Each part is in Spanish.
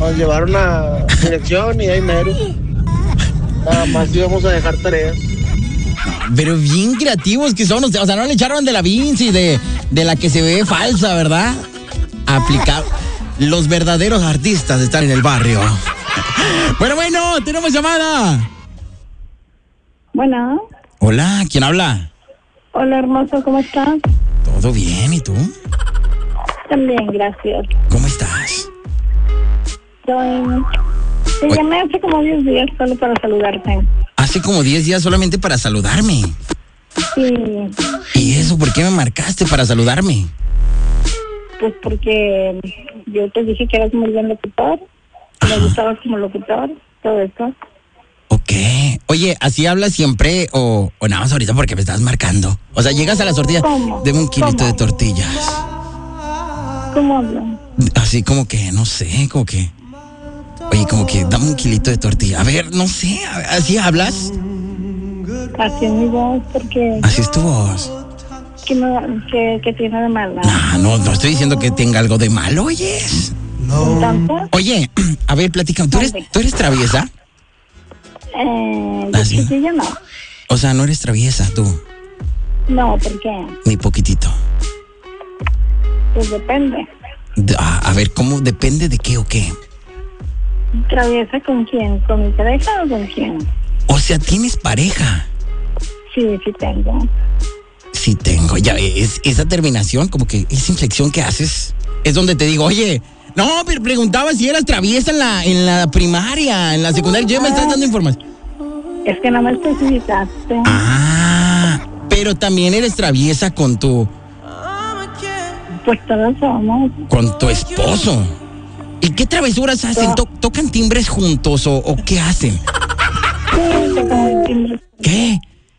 Nos llevaron a dirección y ahí mero. Nada más íbamos a dejar tareas. Pero bien creativos que son, o sea, no le echaron de la Vinci, de la que se ve falsa, ¿verdad? Aplicado. Los verdaderos artistas están en el barrio. Bueno, tenemos llamada. Bueno. Hola, ¿quién habla? Hola, hermoso, ¿cómo estás? ¿Todo bien? ¿Y tú? También, gracias. ¿Cómo estás? Te llamé hace como 10 días solo para saludarte. Hace como 10 días solamente para saludarme. Sí. ¿Y eso por qué me marcaste para saludarme? Pues porque yo te dije que eras muy buen locutor, me gustabas como locutor, todo eso. Ok. Oye, ¿así hablas siempre o nada más ahorita porque me estás marcando? O sea, llegas a la tortilla, deme un kilito de tortillas. ¿Cómo hablo? Así como que, no sé, como que... Oye, como que dame un kilito de tortilla. A ver, no sé, ¿así hablas? Así es mi voz, porque... Así es tu voz. ¿Qué tiene de malo? No estoy diciendo que tenga algo de malo, oyes. ¿Tanto? Oye, a ver, platícame, ¿tú eres traviesa? ¿Sí? Sí, yo no. O sea, no eres traviesa, tú. No, ¿por qué? Ni poquitito. Pues depende. A ver, ¿cómo? ¿Depende de qué o qué? ¿Traviesa con quién? ¿Con mi pareja o con quién? O sea, ¿tienes pareja? Sí tengo. Sí tengo, ya ves, esa terminación, como que esa inflexión que haces, es donde te digo, oye, no, pero preguntaba si eras traviesa en la primaria, en la secundaria, yo me estás dando información. Es que no me especificaste. Pero también eres traviesa con tu... Pues todos somos. Con tu esposo. ¿Y qué travesuras hacen? ¿Tocan timbres juntos o qué hacen? Sí, tocamos timbres. ¿Qué?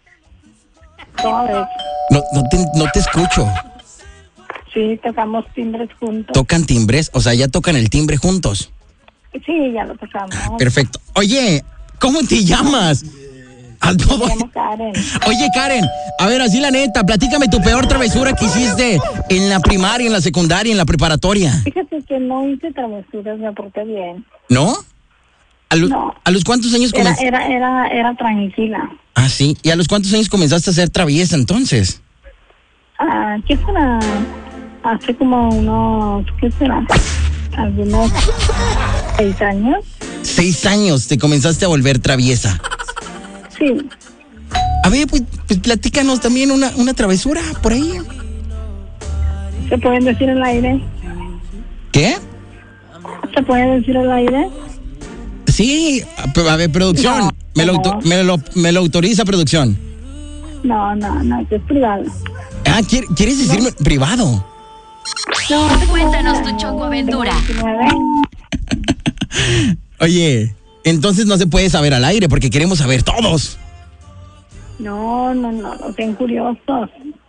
Todo. No te escucho. Sí, tocamos timbres juntos. ¿Tocan timbres? O sea, ¿ya tocan el timbre juntos? Sí, ya lo tocamos. Perfecto. Oye, ¿cómo te llamas? Me llamo Karen. Oye, Karen, a ver, así la neta, platícame tu peor travesura que hiciste en la primaria, en la secundaria, en la preparatoria. Fíjate que no hice travesuras, me porté bien. ¿No? No. ¿A los cuántos años comenzaste? Era tranquila. Ah, sí. ¿Y a los cuántos años comenzaste a ser traviesa entonces? ¿Qué será? Hace como unos, ¿qué será? Algunos 6 años. 6 años te comenzaste a volver traviesa. Sí. A ver, pues platícanos también una travesura por ahí. ¿Se pueden decir al aire? ¿Qué? ¿Se puede decir al aire? Sí, a ver, producción. Me lo autoriza, producción. No, es privado. ¿Quieres decirme privado? No. Cuéntanos tu chocoaventura. Oye, entonces no se puede saber al aire porque queremos saber todos. No sean curiosos.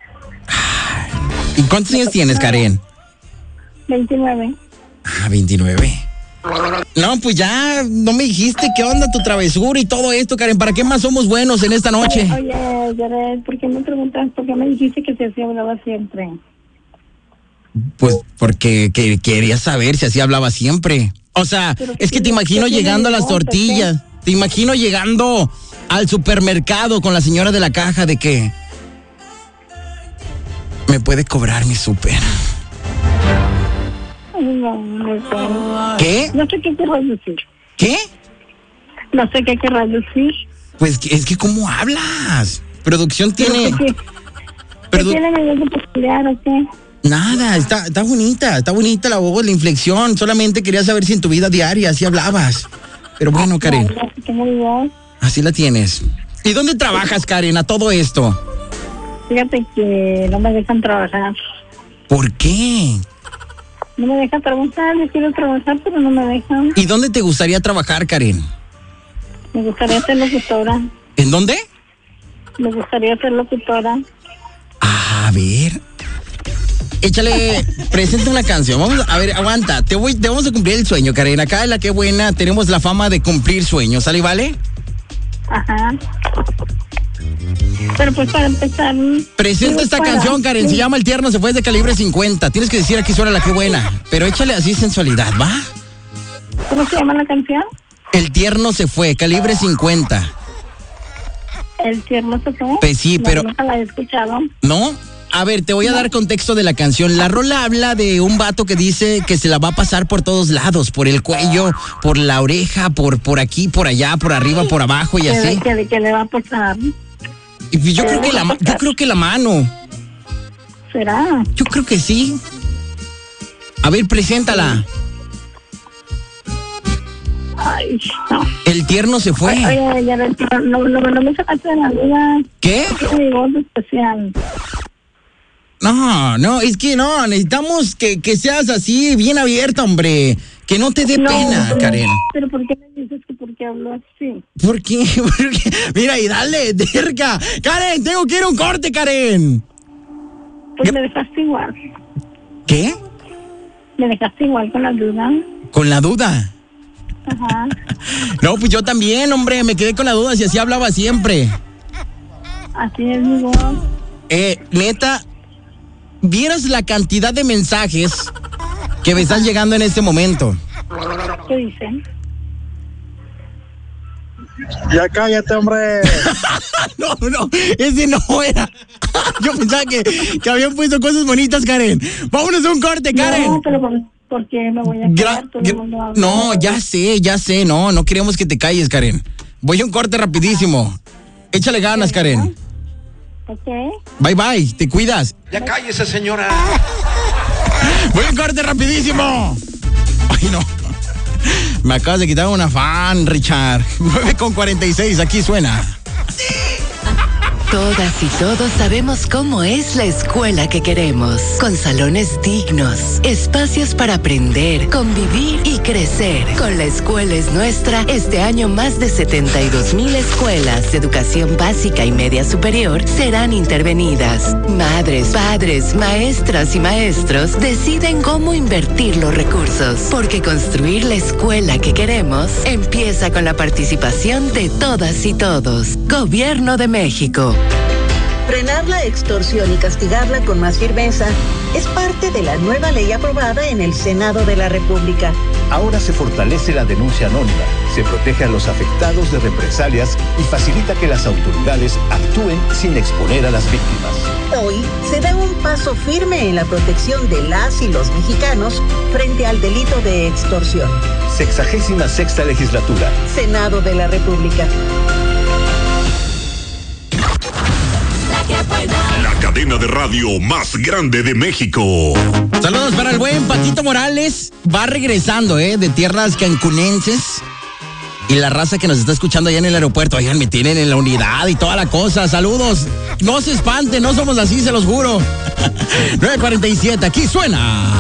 ¿Y cuántos años tienes, Karen? 29. 29. No, pues ya no me dijiste qué onda tu travesura y todo esto, Karen. ¿Para qué más somos buenos en esta noche? Oye, Jared, ¿por qué me preguntas? ¿Por qué me dijiste que se hablaba siempre? Pues porque quería saber si así hablaba siempre. O sea, es que te imagino llegando a las tortillas. Te imagino llegando al supermercado con la señora de la caja de que... ¿Me puede cobrar mi súper? No sé. ¿Qué? No sé qué querrás decir. ¿Qué? No sé qué querrás decir. Pues es que ¿cómo hablas? Producción tiene... ¿Qué tiene que peculiar o qué? Nada, está bonita la voz, la inflexión. Solamente quería saber si en tu vida diaria así hablabas. Pero bueno, Karen, así la tienes. ¿Y dónde trabajas, Karen, a todo esto? Fíjate que no me dejan trabajar. ¿Por qué? No me dejan trabajar, yo quiero trabajar, pero no me dejan. ¿Y dónde te gustaría trabajar, Karen? Me gustaría ser locutora. ¿En dónde? Me gustaría ser locutora. A ver... Échale, presenta una canción. Vamos a ver, aguanta. Te vamos a cumplir el sueño, Karen. Acá en La Qué Buena tenemos la fama de cumplir sueños. ¿Sale y vale? Ajá. Pero pues para empezar... Presenta esta canción, Karen. Se llama El Tierno se fue de calibre 50. Tienes que decir aquí suena La Qué Buena. Pero échale así sensualidad, ¿va? ¿Cómo se llama la canción? El tierno se fue, calibre 50. El tierno se fue. Pues sí, No, pero- nunca la he escuchado. ¿No? A ver, te voy a dar contexto de la canción. La rola habla de un vato que dice que se la va a pasar por todos lados, por el cuello, por la oreja, por aquí, por allá, por arriba, por abajo y así. Que le va a pasar. Y pues yo creo que la mano. ¿Será? Yo creo que sí. A ver, preséntala. Ay, no. El tierno se fue. Oye, ya no me sacaste de la duda. ¿Qué? ¿Qué mi voz especial? No, es que no, necesitamos que seas así, bien abierta, hombre. Que no te dé pena, pero- Karen. Pero ¿por qué me dices que por qué hablo así? ¿Por qué? Porque, mira, y dale, cerca. Karen, tengo que ir a un corte, Karen. Pues me dejaste igual. ¿Qué? Me dejaste igual con la duda. Con la duda. Ajá. No, pues yo también, hombre, me quedé con la duda si así hablaba siempre. Así es mi voz. Neta, vieras la cantidad de mensajes que me están llegando en este momento. ¿Qué dicen? Ya cállate, hombre. No, ese no era. Yo pensaba que habían puesto cosas bonitas, Karen. Vámonos a un corte, Karen. No, pero ¿por qué me voy a quedar? Todo el mundo habla. No, ya sé, no queremos que te calles, Karen. Voy a un corte rapidísimo. Échale ganas, Karen. Ok. Bye, te cuidas. Ya cállese, señora. Voy a un corte rapidísimo. Ay, no. Me acabas de quitar una fan, Richard. 9:46, aquí suena. Todas y todos sabemos cómo es la escuela que queremos, con salones dignos, espacios para aprender, convivir y crecer. Con La Escuela es Nuestra, este año más de 72,000 escuelas de educación básica y media superior serán intervenidas. Madres, padres, maestras y maestros deciden cómo invertir los recursos, porque construir la escuela que queremos empieza con la participación de todas y todos. Gobierno de México. Frenar la extorsión y castigarla con más firmeza es parte de la nueva ley aprobada en el Senado de la República. Ahora se fortalece la denuncia anónima, se protege a los afectados de represalias y facilita que las autoridades actúen sin exponer a las víctimas. Hoy se da un paso firme en la protección de las y los mexicanos frente al delito de extorsión. 66ª legislatura. Senado de la República. La cadena de radio más grande de México. Saludos para el buen Patito Morales. Va regresando, de tierras cancunenses. Y la raza que nos está escuchando allá en el aeropuerto. Oigan, me tienen en la unidad y toda la cosa. Saludos. No se espanten, no somos así, se los juro. 9:47, aquí suena.